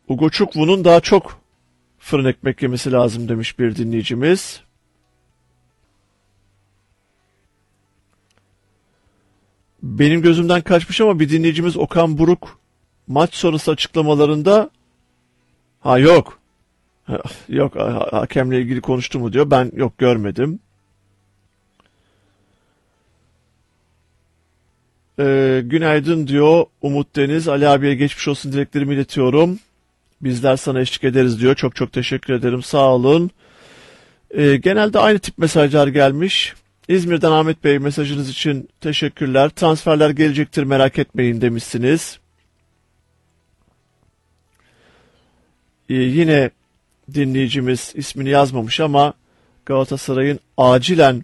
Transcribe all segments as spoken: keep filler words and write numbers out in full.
Ugo Çukvu'nun daha çok fırın ekmek yemesi lazım demiş bir dinleyicimiz. Benim gözümden kaçmış ama bir dinleyicimiz Okan Buruk maç sonrası açıklamalarında ha yok yok hakemle ilgili konuştu mu diyor. Ben yok görmedim. Ee, günaydın diyor Umut Deniz. Ali abiye geçmiş olsun dileklerimi iletiyorum. Bizler sana eşlik ederiz diyor. Çok çok teşekkür ederim. Sağ olun. Ee, genelde aynı tip mesajlar gelmiş. İzmir'den Ahmet Bey mesajınız için teşekkürler. Transferler gelecektir merak etmeyin demişsiniz. Ee, yine dinleyicimiz ismini yazmamış ama Galatasaray'ın acilen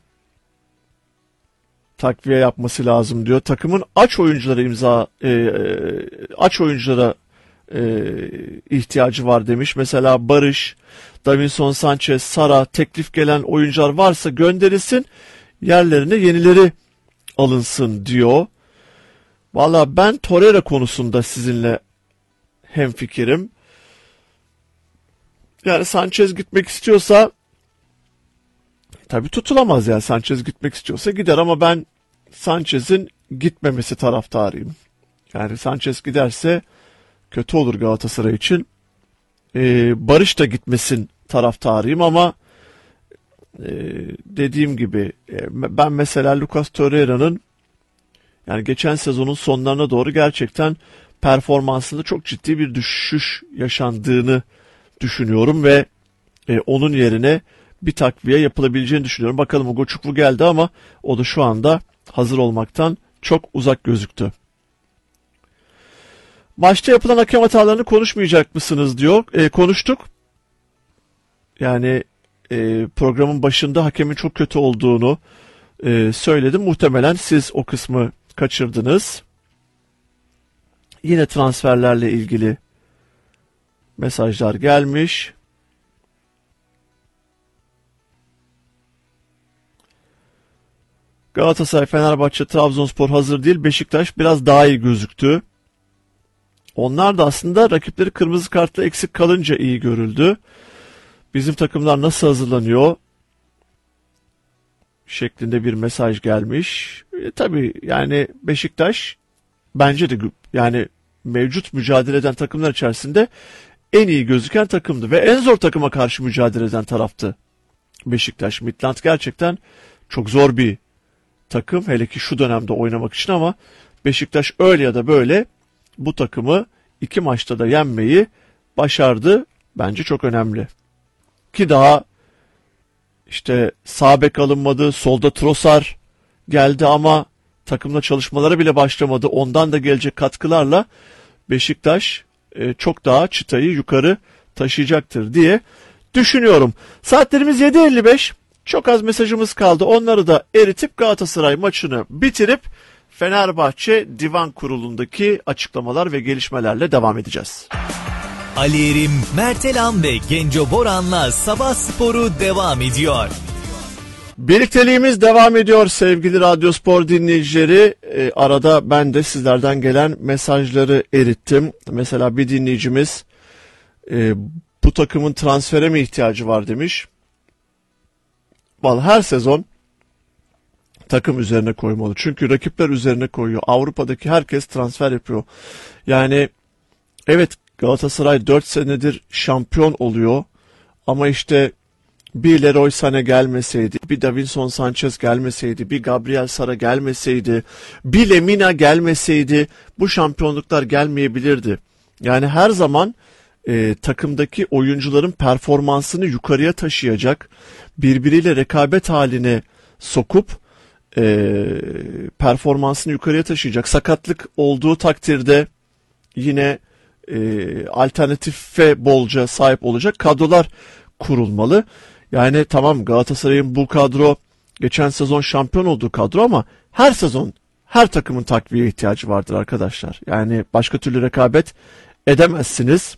takviye yapması lazım diyor. Takımın aç oyunculara imza e, aç oyunculara e, ihtiyacı var demiş. Mesela Barış, Davinson Sanchez, Sara teklif gelen oyuncular varsa gönderilsin. Yerlerine yenileri alınsın diyor. Valla ben Torreira konusunda sizinle hemfikirim. Yani Sanchez gitmek istiyorsa tabii tutulamaz yani. Sanchez gitmek istiyorsa gider ama ben Sanchez'in gitmemesi taraftarıyım. Yani Sanchez giderse kötü olur Galatasaray için. Ee, Barış da gitmesin taraftarıyım ama e, dediğim gibi e, ben mesela Lucas Torreira'nın yani geçen sezonun sonlarına doğru gerçekten performansında çok ciddi bir düşüş yaşandığını düşünüyorum ve e, onun yerine bir takviye yapılabileceğini düşünüyorum. Bakalım Ugo Çukwu geldi ama o da şu anda hazır olmaktan çok uzak gözüktü. Maçta yapılan hakem hatalarını konuşmayacak mısınız diyor. E, konuştuk. Yani e, programın başında hakemin çok kötü olduğunu e, söyledim. Muhtemelen siz o kısmı kaçırdınız. Yine transferlerle ilgili mesajlar gelmiş. Galatasaray, Fenerbahçe, Trabzonspor hazır değil. Beşiktaş biraz daha iyi gözüktü. Onlar da aslında rakipleri kırmızı kartla eksik kalınca iyi görüldü. Bizim takımlar nasıl hazırlanıyor? Şeklinde bir mesaj gelmiş. E, tabii yani Beşiktaş bence de yani mevcut mücadele eden takımlar içerisinde en iyi gözüken takımdı ve en zor takıma karşı mücadele eden taraftı Beşiktaş. Midland gerçekten çok zor bir takım hele ki şu dönemde oynamak için ama Beşiktaş öyle ya da böyle bu takımı iki maçta da yenmeyi başardı. Bence çok önemli. Ki daha işte sağ bek alınmadı, solda Trossard geldi ama takımla çalışmalara bile başlamadı. Ondan da gelecek katkılarla Beşiktaş e, çok daha çıtayı yukarı taşıyacaktır diye düşünüyorum. Saatlerimiz yedi elli beş. Çok az mesajımız kaldı. Onları da eritip Galatasaray maçını bitirip Fenerbahçe Divan Kurulu'ndaki açıklamalar ve gelişmelerle devam edeceğiz. Ali Erim, Mertelan ve Genco Boran'la Sabah Sporu devam ediyor. Birlikteliğimiz devam ediyor sevgili Radyospor dinleyicileri. E, arada ben de sizlerden gelen mesajları erittim. Mesela bir dinleyicimiz e, bu takımın transfere mi ihtiyacı var demiş. Vallahi her sezon takım üzerine koymalı. Çünkü rakipler üzerine koyuyor. Avrupa'daki herkes transfer yapıyor. Yani evet Galatasaray dört senedir şampiyon oluyor. Ama işte bir Leroy Sané gelmeseydi, bir Davinson Sanchez gelmeseydi, bir Gabriel Sara gelmeseydi, bir Lemina gelmeseydi bu şampiyonluklar gelmeyebilirdi. Yani her zaman e, takımdaki oyuncuların performansını yukarıya taşıyacak, birbiriyle rekabet haline sokup e, performansını yukarıya taşıyacak. Sakatlık olduğu takdirde yine e, alternatife bolca sahip olacak kadrolar kurulmalı. Yani tamam Galatasaray'ın bu kadro geçen sezon şampiyon olduğu kadro ama her sezon her takımın takviye ihtiyacı vardır arkadaşlar. Yani başka türlü rekabet edemezsiniz.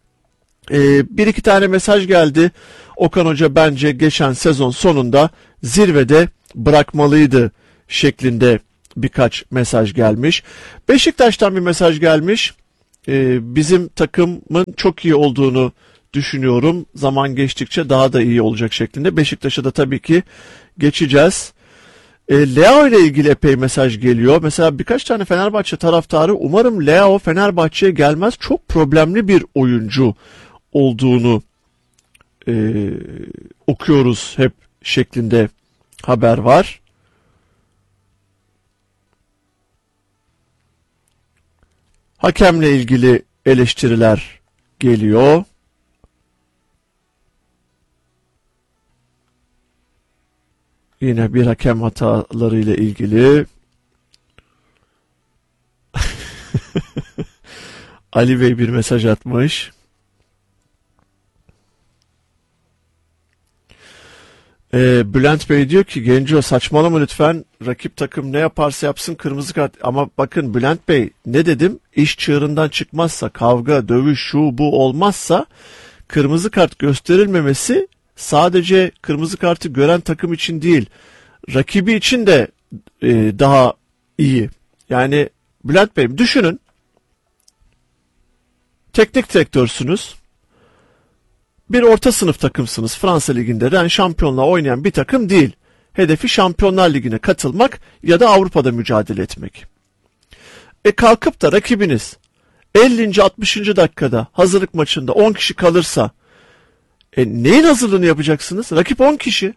Ee, bir iki tane mesaj geldi. Okan Hoca bence geçen sezon sonunda zirvede bırakmalıydı şeklinde birkaç mesaj gelmiş. Beşiktaş'tan bir mesaj gelmiş. e, bizim takımın çok iyi olduğunu düşünüyorum. Zaman geçtikçe daha da iyi olacak şeklinde. Beşiktaş'a da tabii ki geçeceğiz. E, Leao ile ilgili epey mesaj geliyor. Mesela birkaç tane Fenerbahçe taraftarı umarım Leao Fenerbahçe'ye gelmez, çok problemli bir oyuncu olduğunu e, okuyoruz hep şeklinde haber var. Hakemle ilgili eleştiriler geliyor. Yine bir hakem hatalarıyla ilgili. Ali Bey bir mesaj atmış. Ee, Bülent Bey diyor ki Genco saçmalama lütfen, rakip takım ne yaparsa yapsın kırmızı kart. Ama bakın Bülent Bey, ne dedim? İş çığırından çıkmazsa, kavga, dövüş, şu bu olmazsa kırmızı kart gösterilmemesi sadece kırmızı kartı gören takım için değil, rakibi için de e, daha iyi. Yani Bülent Bey düşünün, teknik direktörsünüz, bir orta sınıf takımsınız, Fransa Ligi'nde Rennes şampiyonluğa oynayan bir takım değil. Hedefi Şampiyonlar Ligi'ne katılmak ya da Avrupa'da mücadele etmek. E kalkıp da rakibiniz ellinci altmışıncı dakikada hazırlık maçında on kişi kalırsa e neyin hazırlığını yapacaksınız? Rakip on kişi.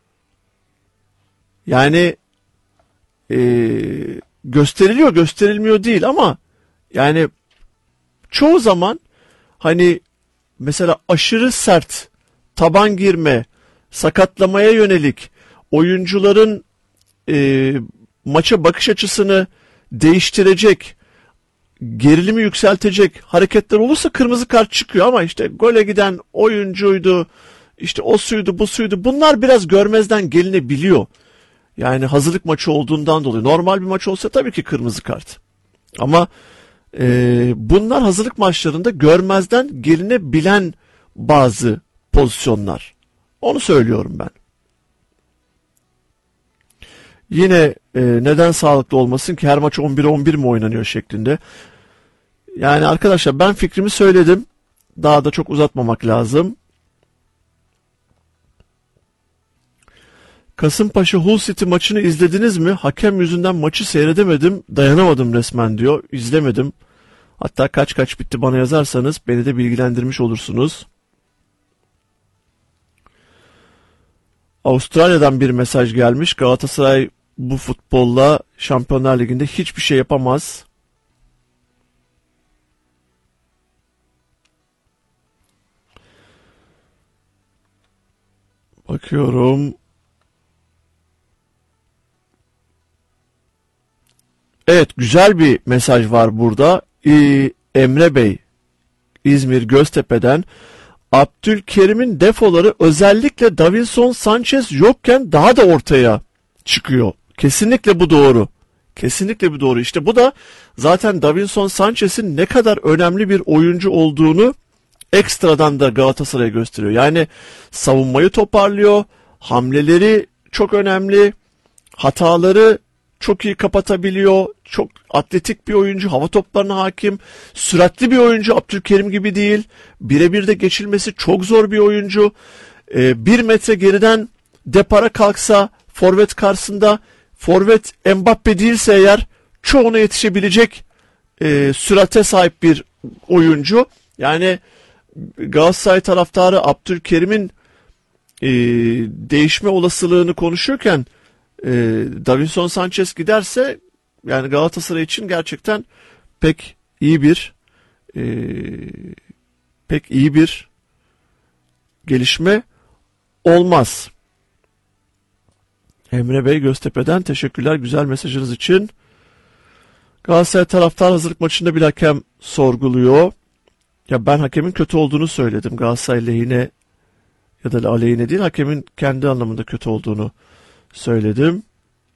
Yani e, gösteriliyor gösterilmiyor değil ama yani çoğu zaman hani mesela aşırı sert taban girme, sakatlamaya yönelik oyuncuların e, maça bakış açısını değiştirecek, gerilimi yükseltecek hareketler olursa kırmızı kart çıkıyor. Ama işte gole giden oyuncuydu, işte o suydu bu suydu, bunlar biraz görmezden gelinebiliyor. Yani hazırlık maçı olduğundan dolayı. Normal bir maç olsa tabii ki kırmızı kart. Ama e, bunlar hazırlık maçlarında görmezden gelinebilen bazı pozisyonlar. Onu söylüyorum ben. Yine e, neden sağlıklı olmasın ki her maç on bire on bir mi oynanıyor şeklinde. Yani arkadaşlar ben fikrimi söyledim. Daha da çok uzatmamak lazım. Kasımpaşa Hull City maçını izlediniz mi? Hakem yüzünden maçı seyredemedim. Dayanamadım resmen diyor. İzlemedim. Hatta kaç kaç bitti bana yazarsanız beni de bilgilendirmiş olursunuz. Avustralya'dan bir mesaj gelmiş. Galatasaray bu futbolla Şampiyonlar Ligi'nde hiçbir şey yapamaz. Bakıyorum. Evet, güzel bir mesaj var burada. Ee, Emre Bey İzmir Göztepe'den, Abdülkerim'in defoları özellikle Davinson Sanchez yokken daha da ortaya çıkıyor. Kesinlikle bu doğru. Kesinlikle bu doğru. İşte bu da zaten Davinson Sanchez'in ne kadar önemli bir oyuncu olduğunu ekstradan da Galatasaray'a gösteriyor. Yani savunmayı toparlıyor, hamleleri çok önemli, hataları çok iyi kapatabiliyor, çok atletik bir oyuncu, hava toplarına hakim, süratli bir oyuncu, Abdülkerim gibi değil, birebir de geçilmesi çok zor bir oyuncu. Ee, bir metre geriden depara kalksa forvet karşısında, forvet Mbappe değilse eğer çoğuna yetişebilecek e, sürate sahip bir oyuncu. Yani Galatasaray taraftarı Abdülkerim'in e, değişme olasılığını konuşurken e, Davinson Sanchez giderse yani Galatasaray için gerçekten pek iyi bir e, pek iyi bir gelişme olmaz. Emre Bey Göztepe'den teşekkürler güzel mesajınız için. Galatasaray taraftar hazırlık maçında bir hakem sorguluyor. Ya ben hakemin kötü olduğunu söyledim. Galatasaray lehine ya da aleyhine değil, hakemin kendi anlamında kötü olduğunu söyledim.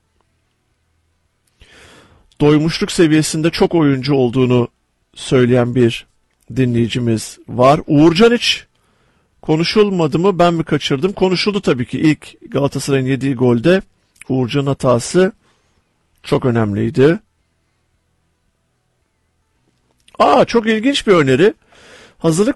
Doymuşluk seviyesinde çok oyuncu olduğunu söyleyen bir dinleyicimiz var. Uğurcan hiç konuşulmadı mı, ben mi kaçırdım? Konuşuldu tabii ki. İlk Galatasaray'ın yediği golde Uğurcan'ın hatası çok önemliydi. Aa, çok ilginç bir öneri. Hazırlık